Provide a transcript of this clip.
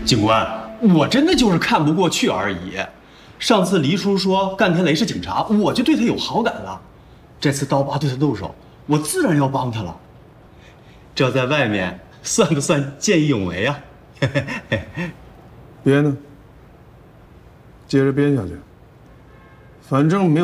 警官，我真的就是看不过去而已。上次黎叔说干天雷是警察，我就对他有好感了。这次刀疤对他动手，我自然要帮他了。这在外面算不算见义勇为啊？ 编呢？接着编下去，反正没有。